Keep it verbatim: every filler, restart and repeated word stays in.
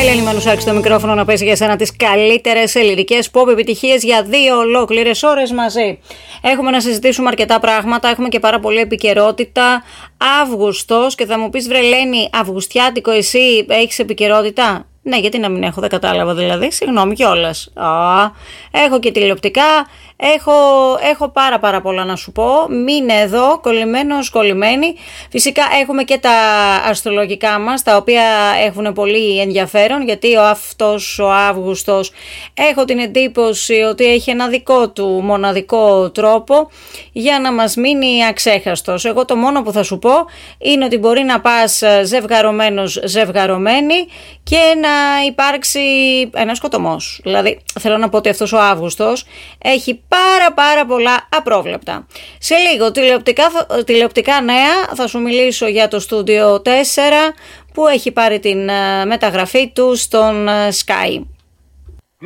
Ελένη Μανουσάκη στο μικρόφωνο να παίζει για σένα τις καλύτερες ελληνικές pop επιτυχίες για δύο ολόκληρες ώρες μαζί. Έχουμε να συζητήσουμε αρκετά πράγματα, έχουμε και πάρα πολλή επικαιρότητα. Αύγουστος, και θα μου πεις βρε Ελένη, αυγουστιάτικο εσύ έχεις επικαιρότητα? Ναι, γιατί να μην έχω, δεν κατάλαβα δηλαδή, συγγνώμη κιόλας. Α, έχω και τηλεοπτικά, έχω, έχω πάρα πάρα πολλά να σου πω, μείνε εδώ, κολλημένος, κολλημένη. Φυσικά έχουμε και τα αστρολογικά μας, τα οποία έχουν πολύ ενδιαφέρον, γιατί ο αυτός ο Αύγουστος έχω την εντύπωση ότι έχει ένα δικό του μοναδικό τρόπο για να μας μείνει αξέχαστος. Εγώ το μόνο που θα σου πω είναι ότι μπορεί να πας ζευγαρωμένος, ζευγαρωμένη και να υπάρξει ένας σκοτωμός. Δηλαδή θέλω να πω ότι αυτός ο Αύγουστος έχει πάρα πάρα πολλά απρόβλεπτα. Σε λίγο τηλεοπτικά, τηλεοπτικά νέα, θα σου μιλήσω για το Studio τέσσερα που έχει πάρει την μεταγραφή του στον Sky.